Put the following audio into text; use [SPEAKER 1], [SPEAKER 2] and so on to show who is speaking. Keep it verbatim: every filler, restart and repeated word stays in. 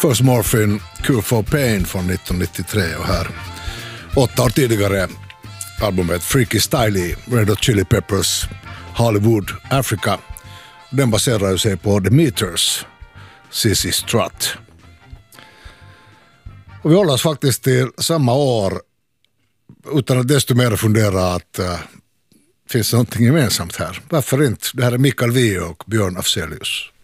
[SPEAKER 1] First Morphine, Cure for Pain från nittonhundranittiotre och här åtta år tidigare albumet Freaky Styley, Red Hot Chili Peppers, Hollywood, Africa. Den baserar ju sig på The Meters, C C Strut. Och vi håller oss faktiskt till samma år utan att desto mer fundera att uh, finns det någonting gemensamt här. Varför inte? Det här är Mikael Wiehe och Björn Afzelius.